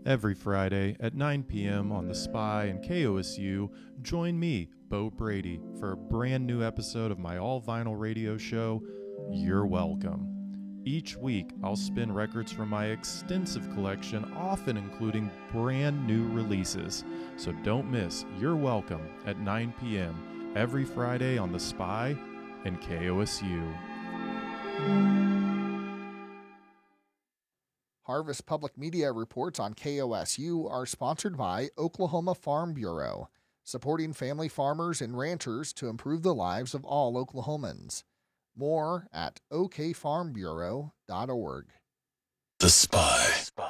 Every Friday at 9 p.m. on The Spy and KOSU, join me, Bo Brady, for a brand new episode of my all vinyl radio show, You're Welcome. Each week, I'll spin records from my extensive collection, often including brand new releases. So don't miss You're Welcome at 9 p.m. every Friday on The Spy and KOSU. Harvest Public Media reports on KOSU are sponsored by Oklahoma Farm Bureau, supporting family farmers and ranchers to improve the lives of all Oklahomans. More at okfarmbureau.org. The Spy.